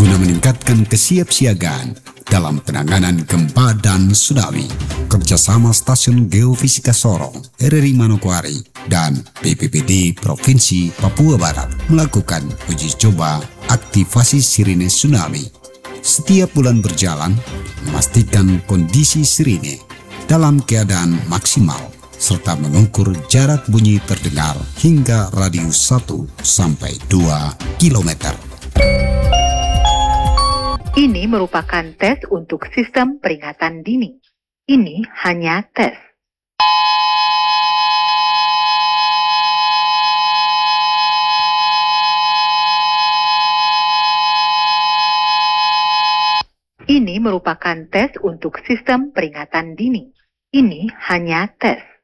guna meningkatkan kesiapsiagaan dalam penanganan gempa dan tsunami. Kerjasama Stasiun Geofisika Sorong, RRI Manokwari, dan BPBD Provinsi Papua Barat melakukan uji coba aktivasi sirine tsunami. Setiap bulan berjalan, memastikan kondisi sirine dalam keadaan maksimal, serta mengukur jarak bunyi terdengar hingga radius 1 sampai 2 km. Ini merupakan tes untuk sistem peringatan dini. Ini hanya tes. Ini merupakan tes untuk sistem peringatan dini. Ini hanya tes.